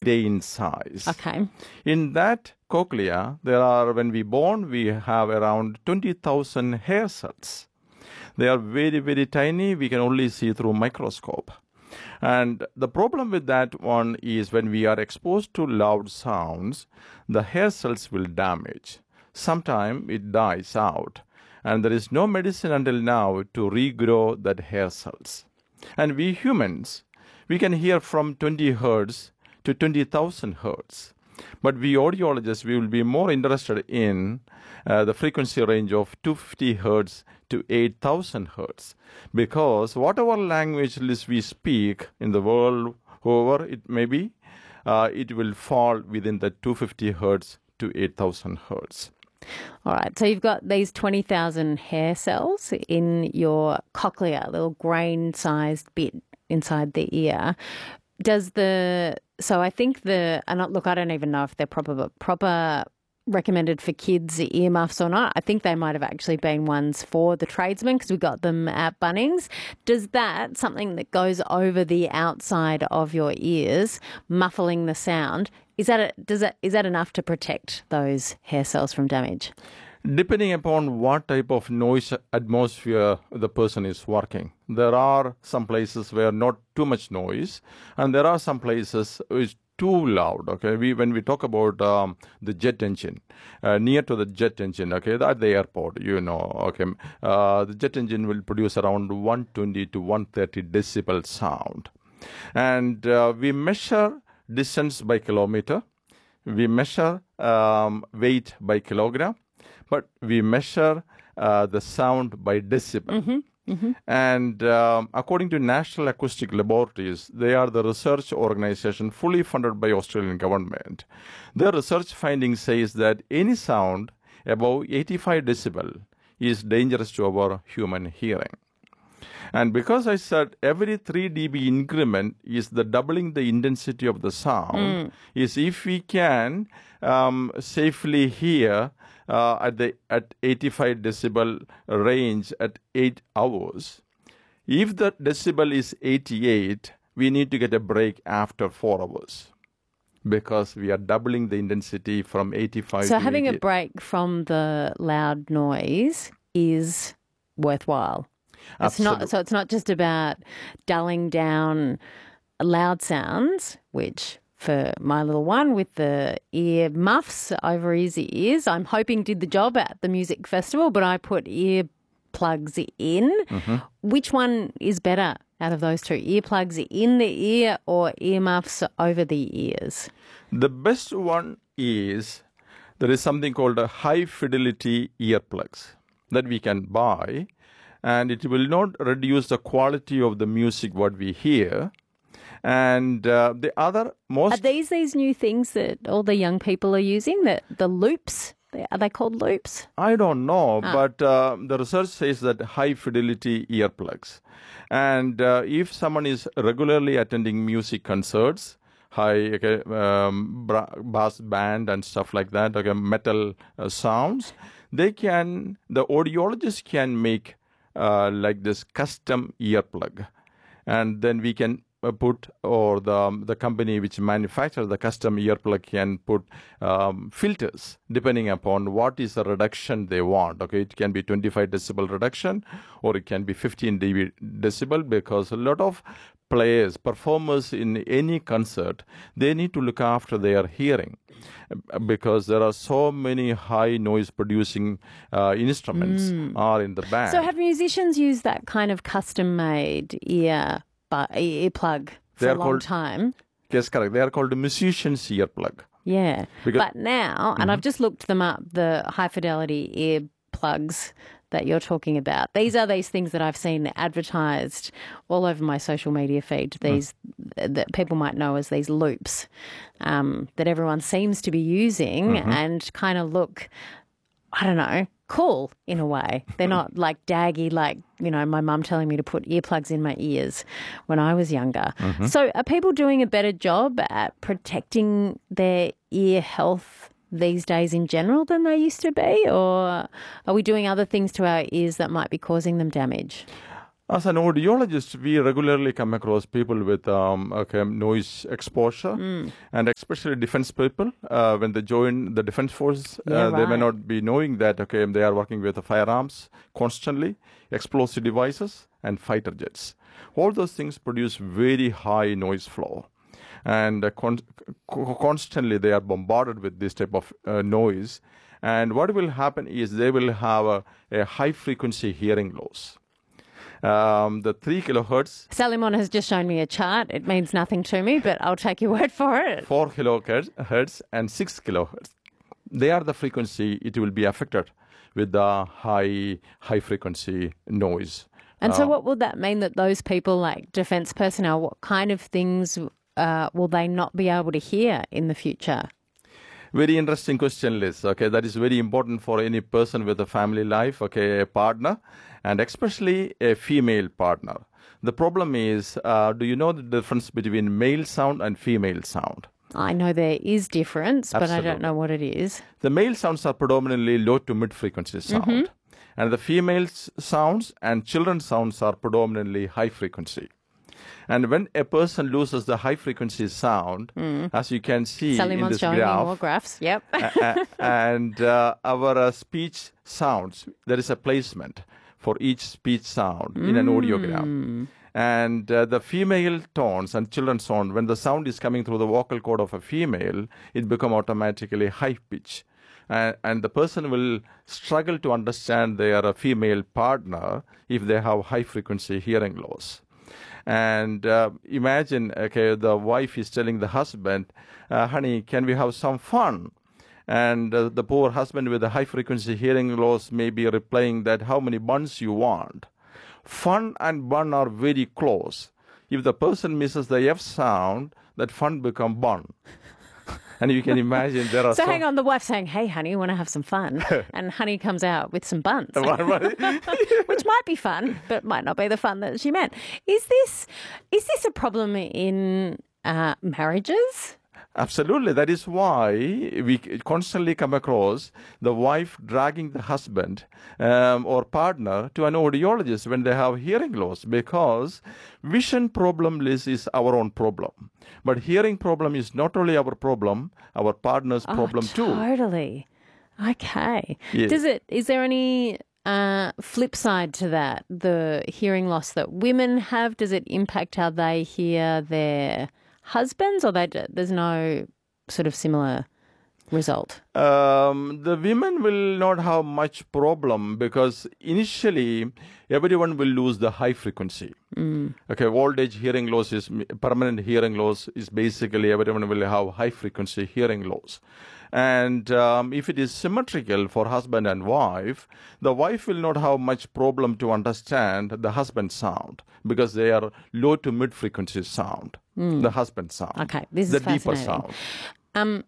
day in size. Okay. In that cochlea, when we born, we have around 20,000 hair cells. They are very, very tiny. We can only see through microscope. And the problem with that one is when we are exposed to loud sounds, the hair cells will damage. Sometimes it dies out. And there is no medicine until now to regrow that hair cells. And we humans, we can hear from 20 hertz to 20,000 hertz. But we audiologists, we will be more interested in the frequency range of 250 hertz to 8,000 hertz. Because whatever language we speak in the world, however it may be, it will fall within the 250 hertz to 8,000 hertz. All right. So you've got these 20,000 hair cells in your cochlea, little grain-sized bit inside the ear. So I think look, I don't even know if they're proper recommended for kids' earmuffs or not. I think they might have actually been ones for the tradesmen because we got them at Bunnings. Does that, something that goes over the outside of your ears, muffling the sound, is that enough to protect those hair cells from damage? Depending upon what type of noise atmosphere the person is working. There are some places where not too much noise, and there are some places which too loud. Okay, when we talk about the jet engine, near to the jet engine, okay, at the airport, okay, the jet engine will produce around 120 to 130 decibel sound, and we measure distance by kilometer, we measure weight by kilogram, but we measure the sound by decibel. Mm-hmm. Mm-hmm. And according to National Acoustic Laboratories, they are the research organization fully funded by Australian government. Their research findings says that any sound above 85 decibel is dangerous to our human hearing. And because I said every 3 dB increment is the doubling the intensity of the sound, is if we can safely hear at 85 decibel range at 8 hours. If the decibel is 88, we need to get a break after 4 hours because we are doubling the intensity from 85 to 88. So having a break from the loud noise is worthwhile. It's not just about dulling down loud sounds, which for my little one with the ear muffs over his ears, I'm hoping did the job at the music festival, but I put ear plugs in. Mm-hmm. Which one is better out of those two? Earplugs in the ear or earmuffs over the ears? The best one is there is something called a high fidelity earplugs that we can buy, and it will not reduce the quality of the music what we hear. And the other most... Are these new things that all the young people are using, the loops? Are they called loops? I don't know, but the research says that high fidelity earplugs. And if someone is regularly attending music concerts, bass band and stuff like that, metal sounds, the audiologist can make like this custom earplug. And then we can put, or the company which manufactures the custom earplug can put filters depending upon what is the reduction they want. Okay, it can be 25 decibel reduction or it can be 15 decibel, because a lot of performers in any concert, they need to look after their hearing because there are so many high noise producing instruments are in the band. So have musicians used that kind of custom made earplug for a long time? Yes, correct. They are called musician's earplug. Yeah. But now, and I've just looked them up, the high fidelity earplugs that you're talking about. These are these things that I've seen advertised all over my social media feed, these that people might know as these loops that everyone seems to be using and kind of look, I don't know, cool in a way. They're not like daggy, like, my mum telling me to put earplugs in my ears when I was younger. So are people doing a better job at protecting their ear health these days in general than they used to be, or are we doing other things to our ears that might be causing them damage? As an audiologist, we regularly come across people with noise exposure, and especially defense people. When they join the defense forces, Yeah, they may right. not be knowing that they are working with the firearms constantly, explosive devices, and fighter jets. All those things produce very high noise flow, and constantly they are bombarded with this type of noise. And what will happen is they will have a high frequency hearing loss. The 3 kilohertz, Salimon has just shown me a chart. It means nothing to me, but I'll take your word for it. 4 kilohertz, and 6 kilohertz. They are the frequency it will be affected with the high frequency noise. And so what would that mean that those people like defence personnel, what kind of things will they not be able to hear in the future? Very interesting question, Liz. Okay, that is very important for any person with a family life, a partner, and especially a female partner. The problem is, do you know the difference between male sound and female sound? I know there is difference, but I Absolutely. don't know what it is. The male sounds are predominantly low to mid frequency sound, and the female sounds and children's sounds are predominantly high frequency. And when a person loses the high frequency sound, as you can see in Salimon's this showing me more graph, graphs. Yep. and our speech sounds, there is a placement for each speech sound in an audiogram. And the female tones and children's sound, when the sound is coming through the vocal cord of a female, it becomes automatically high pitch. And the person will struggle to understand their female partner if they have high frequency hearing loss. And imagine, the wife is telling the husband, honey, can we have some fun? And the poor husband with the high frequency hearing loss may be replying that, how many buns you want? Fun and bun are very close. If the person misses the F sound, that fun become bun. And you can imagine there are So hang on, the wife's saying, hey, honey, you want to have some fun? And honey comes out with some buns, which might be fun, but might not be the fun that she meant. Is this a problem in marriages? Absolutely. That is why we constantly come across the wife dragging the husband or partner to an audiologist when they have hearing loss, because vision problem, Liz, is our own problem. But hearing problem is not only our problem, our partner's problem too. Totally. Okay. Yes. Is there any flip side to that? The hearing loss that women have, does it impact how they hear their husbands, or there's no sort of similar result? The women will not have much problem because initially everyone will lose the high frequency. Old age hearing loss is permanent hearing loss is basically everyone will have high frequency hearing loss. And if it is symmetrical for husband and wife, the wife will not have much problem to understand the husband's sound because they are low to mid frequency sound, the husband's sound. Okay, this is the deeper fascinating. sound.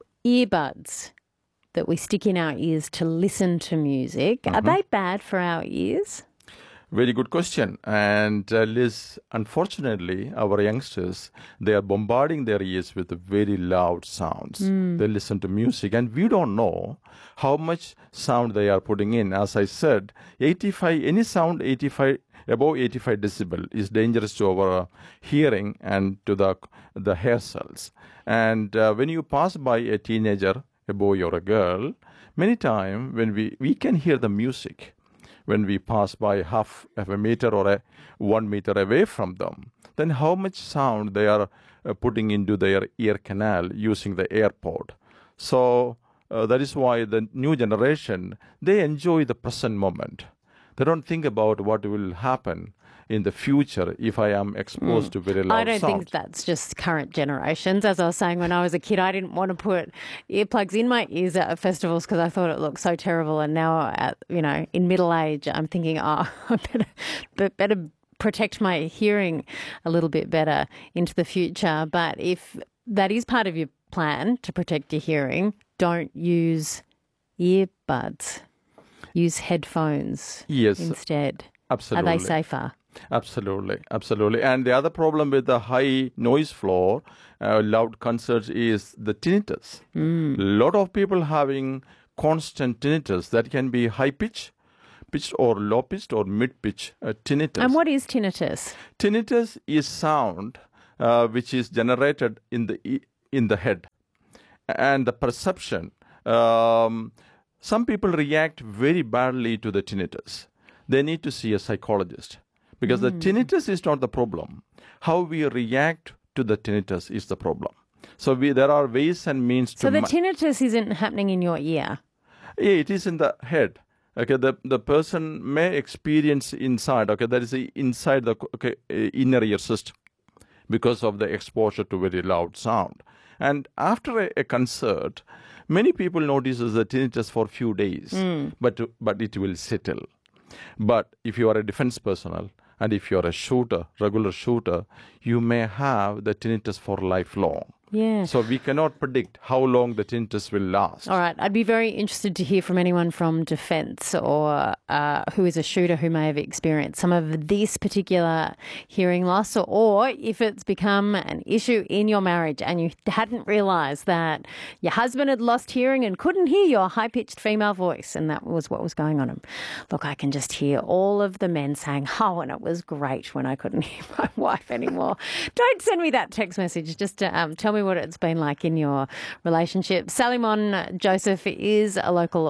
Earbuds that we stick in our ears to listen to music, are they bad for our ears? Very good question. And Liz, unfortunately, our youngsters, they are bombarding their ears with very loud sounds. They listen to music and we don't know how much sound they are putting in. As I said, any sound above 85 decibel is dangerous to our hearing and to the hair cells. And when you pass by a teenager, a boy or a girl, many times when we can hear the music when we pass by half of a meter or 1 meter away from them, then how much sound they are putting into their ear canal using the AirPod. So that is why the new generation, they enjoy the present moment. They don't think about what will happen in the future if I am exposed to very loud I don't sounds. think that's just current generations. As I was saying, when I was a kid, I didn't want to put earplugs in my ears at festivals because I thought it looked so terrible. And now, in middle age, I'm thinking, I better protect my hearing a little bit better into the future. But if that is part of your plan to protect your hearing, don't use earbuds. Use headphones instead. Absolutely. Are they safer? Absolutely. And the other problem with the high noise floor, loud concerts is the tinnitus. A lot of people having constant tinnitus that can be high pitch, high-pitched or low-pitched or mid-pitch tinnitus. And what is tinnitus? Tinnitus is sound which is generated in the head, and the perception. Some people react very badly to the tinnitus. They need to see a psychologist because the tinnitus is not the problem. How we react to the tinnitus is the problem. So there are ways and means to... So the tinnitus isn't happening in your ear? Yeah, it is in the head. Okay, the person may experience inside. Okay, that is inside the inner ear system because of the exposure to very loud sound. And after a concert, many people notices the tinnitus for a few days, but it will settle. But if you are a defense personnel and if you are a shooter, regular shooter, you may have the tinnitus for lifelong. Yeah. So we cannot predict how long the tinnitus will last. All right. I'd be very interested to hear from anyone from defence or who is a shooter who may have experienced some of this particular hearing loss, or if it's become an issue in your marriage and you hadn't realised that your husband had lost hearing and couldn't hear your high-pitched female voice, and that was what was going on. Look, I can just hear all of the men saying, oh, and it was great when I couldn't hear my wife anymore. Don't send me that text message. Just to, tell me what it's been like in your relationship. Salimon Joseph is a local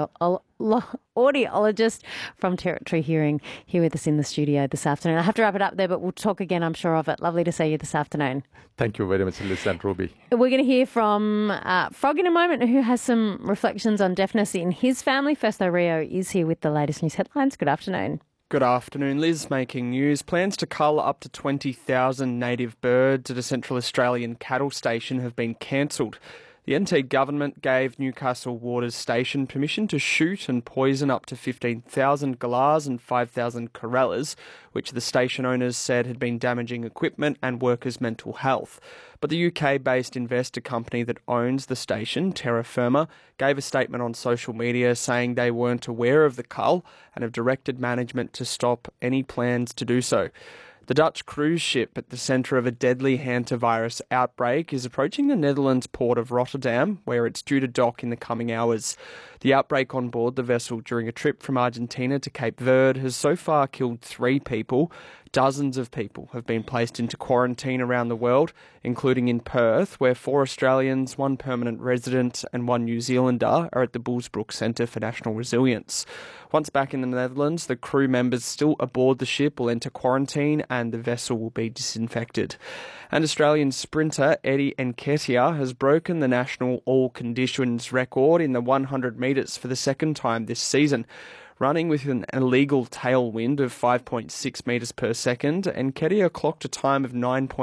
audiologist from Territory Hearing here with us in the studio this afternoon. I have to wrap it up there, but we'll talk again, I'm sure of it. Lovely to see you this afternoon. Thank you very much, Liz and Ruby. We're going to hear from Frog in a moment, who has some reflections on deafness in his family. First, though, Rio is here with the latest news headlines. Good afternoon. Good afternoon. Liz making news. Plans to cull up to 20,000 native birds at a Central Australian cattle station have been cancelled. The NT government gave Newcastle Waters Station permission to shoot and poison up to 15,000 galahs and 5,000 corellas, which the station owners said had been damaging equipment and workers' mental health. But the UK-based investor company that owns the station, Terra Firma, gave a statement on social media saying they weren't aware of the cull and have directed management to stop any plans to do so. The Dutch cruise ship at the centre of a deadly hantavirus outbreak is approaching the Netherlands port of Rotterdam, where it's due to dock in the coming hours. The outbreak on board the vessel during a trip from Argentina to Cape Verde has so far killed 3 people. Dozens of people have been placed into quarantine around the world, including in Perth, where 4 Australians, 1 permanent resident and 1 New Zealander are at the Bullsbrook Centre for National Resilience. Once back in the Netherlands, the crew members still aboard the ship will enter quarantine and the vessel will be disinfected. And Australian sprinter Eddie Nketiah has broken the national all-conditions record in the 100 metres for the second time this season. Running with an illegal tailwind of 5.6 metres per second, Nketiah clocked a time of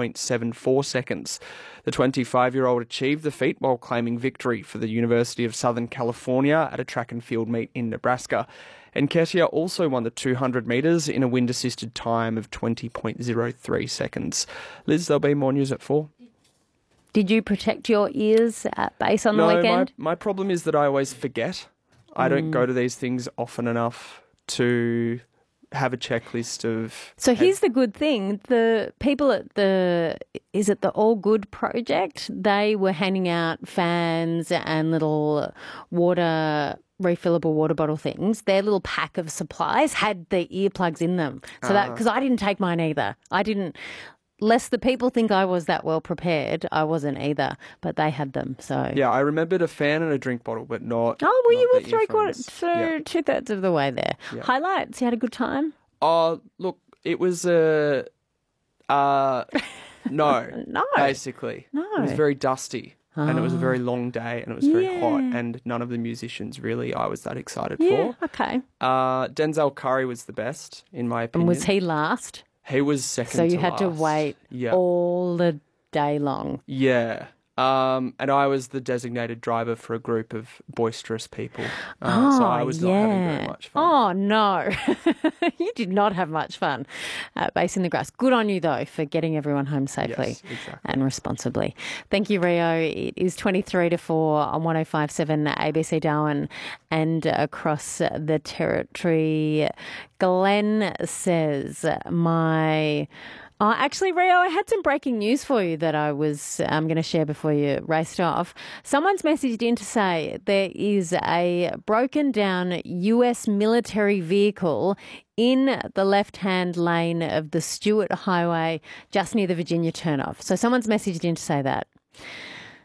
9.74 seconds. The 25-year-old achieved the feat while claiming victory for the University of Southern California at a track and field meet in Nebraska. Nketiah also won the 200 metres in a wind-assisted time of 20.03 seconds. Liz, there'll be more news at 4. Did you protect your ears at base on the weekend? My problem is that I always forget. I don't go to these things often enough to have a checklist of... So here's the good thing. The people at the All Good Project, they were handing out fans and little refillable water bottle things. Their little pack of supplies had the earplugs in them. So that, because I didn't take mine either. Lest the people think I was that well prepared, I wasn't either, but they had them. So yeah, I remembered a fan and a drink bottle, but not. Oh, well, you were Yeah. 2/3 of the way there. Yeah. Highlights? You had a good time? Oh, look, it was no, basically, No. it was very dusty. And it was a very long day and it was very hot and none of the musicians really I was that excited Yeah, for. okay. Denzel Curry was the best, in my opinion. And was he last? He was second So you to had to last. wait all the day long. Yeah. And I was the designated driver for a group of boisterous people. So I was not having very much fun. Oh, no. You did not have much fun at Base in the Grass. Good on you, though, for getting everyone home safely Yes, exactly. and responsibly. Thank you, Rio. It is 23 to 4 on 105.7 ABC Darwin and across the Territory. Glenn says, my Oh, actually, Rio, I had some breaking news for you that I was going to share before you raced off. Someone's messaged in to say there is a broken down US military vehicle in the left-hand lane of the Stewart Highway just near the Virginia turnoff. So someone's messaged in to say that.